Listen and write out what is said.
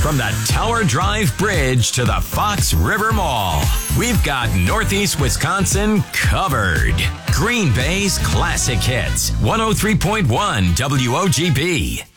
From the Tower Drive Bridge to the Fox River Mall, we've got Northeast Wisconsin covered. Green Bay's classic hits, 103.1 WOGB.